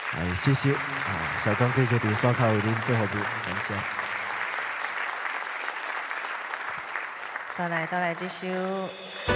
谢谢小刚继续伫刷卡为恁做服务，感谢。 再来这首。